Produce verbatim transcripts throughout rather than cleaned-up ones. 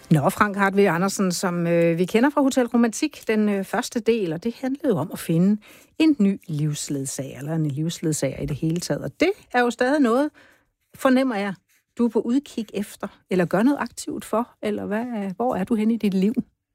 Nå, Frank Hartvig Andersen, som øh, vi kender fra Hotel Romantik, den øh, første del, og det handlede jo om at finde en ny livsledsager, eller en livsledsager i det hele taget. Og det er jo stadig noget, fornemmer jeg, du er på udkig efter, eller gør noget aktivt for, eller hvad, hvor er du henne i dit liv?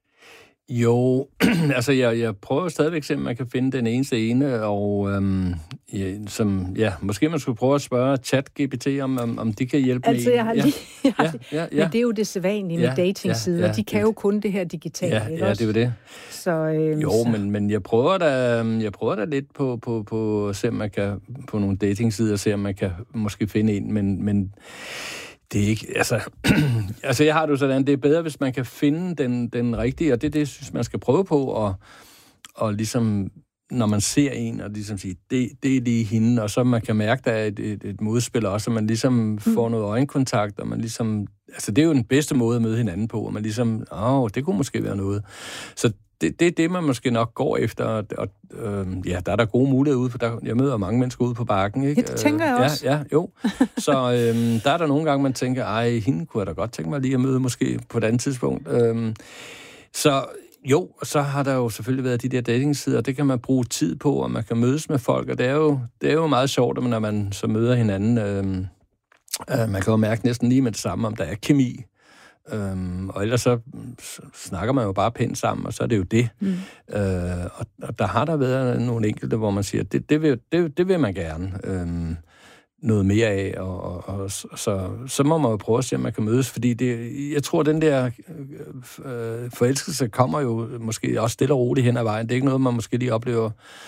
Jo, altså jeg, jeg prøver stadigvæk at se, om man kan finde den eneste ene, og øhm, ja, som, ja, måske man skulle prøve at spørge ChatGPT, om, om, om de kan hjælpe altså, med jeg har lige, ja, ja, ja, ja. Men det er jo det sædvanlige med ja, datingsider, ja, ja, de kan jo kun det her digitalt, ja, ikke ja, også? det er jo det. Så, øhm, jo, så. men, men jeg prøver da, jeg prøver da lidt på, på, på at se, om man kan, på nogle datingsider, se, om man kan måske finde en, men, men det er ikke, altså, altså jeg har det jo sådan, det er bedre, hvis man kan finde den, den rigtige, og det er det, jeg synes, man skal prøve på, og, og ligesom, når man ser en, og ligesom sige, det, det er lige hende, og så man kan mærke, der er et, et, et modspil også, og man ligesom får noget øjenkontakt, og man ligesom, altså det er jo den bedste måde at møde hinanden på, og man ligesom, åh, det kunne måske være noget. Så det, det er det, man måske nok går efter, og, og øh, ja, der er der gode muligheder ude, for der, jeg møder mange mennesker ude på bakken, ikke? Ja, det tænker jeg også. Ja, ja, jo. Så øh, der er der nogle gange, man tænker, ej, hende kunne jeg da godt tænke mig lige at møde, måske på et andet tidspunkt. Øh, så jo, så har der jo selvfølgelig været de der datingsider, og det kan man bruge tid på, og man kan mødes med folk, og det er jo, det er jo meget sjovt, når man så møder hinanden. Øh, øh, man kan jo mærke næsten lige med det samme, om der er kemi. Øhm, og ellers så, så snakker man jo bare pænt sammen, og så er det jo det. Mm. Øh, og, og der har der været nogle enkelte, hvor man siger, det, det, vil, det, det vil man gerne øhm, noget mere af, og, og, og så, så må man jo prøve at se, om man kan mødes, fordi det, jeg tror, den der øh, forelskelse kommer jo måske også stille og roligt hen ad vejen. Det er ikke noget, man måske lige oplever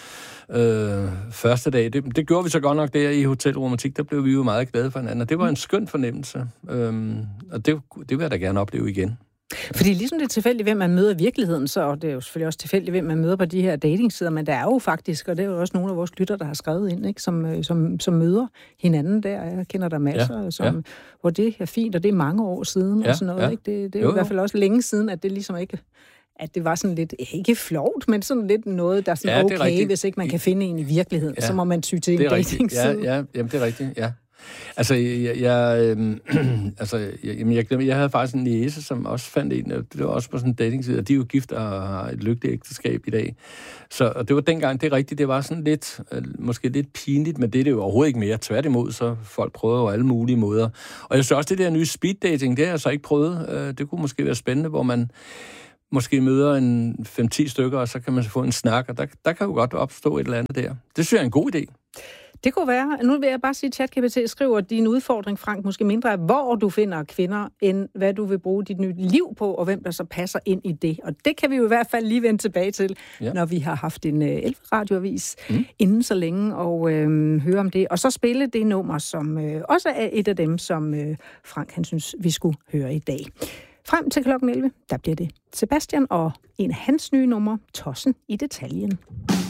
Øh, første dag. Det, det gjorde vi så godt nok der i Hotel Romantik. Der blev vi jo meget glade for hinanden. Og det var en skøn fornemmelse. Øhm, og det, det vil jeg da gerne opleve igen. Fordi ligesom det er tilfældigt, hvem man møder i virkeligheden, så og det er jo selvfølgelig også tilfældigt, hvem man møder på de her datingsider, men der er jo faktisk, og det er jo også nogle af vores lytter, der har skrevet ind, ikke, som, som, som møder hinanden der. Jeg kender der masser, ja, som, ja. Hvor det er fint, og det er mange år siden, ja, og sådan noget. Ja. Ikke? Det, det er jo, jo i hvert fald også længe siden, at det ligesom ikke... at det var sådan lidt, ikke flovt, men sådan lidt noget, der er sådan, ja, er okay, hvis ikke man kan finde en i virkeligheden, ja, så må man ty til en datingside. Ja, ja, jamen, det er rigtigt, ja. Altså, jeg, jeg, øh, altså, jeg, jeg, jeg, jeg havde faktisk en niece, som også fandt en, og det var også på sådan en datingside, og de er jo gift og har et lykkeligt ægteskab i dag. Så og det var dengang, det er rigtigt, det var sådan lidt, øh, måske lidt pinligt, men det er det jo overhovedet ikke mere. Tværtimod, så folk prøver jo alle mulige måder. Og jeg synes også, det der nye speed dating, det har jeg så ikke prøvet. Øh, det kunne måske være spændende, hvor man måske møder en fem ti stykker, og så kan man få en snak, og der, der kan jo godt opstå et eller andet der. Det synes jeg er en god idé. Det kunne være. Nu vil jeg bare sige, at ChatGPT skriver, at din udfordring, Frank, måske mindre er, hvor du finder kvinder, end hvad du vil bruge dit nye liv på, og hvem der så passer ind i det. Og det kan vi jo i hvert fald lige vende tilbage til, ja, når vi har haft en uh, elf-radioavis mm. inden så længe, og øh, høre om det. Og så spille det nummer, som øh, også er et af dem, som øh, Frank, han synes, vi skulle høre i dag. Frem til klokken elleve, der bliver det Sebastian og en af hans nye numre, Tossen i detaljen.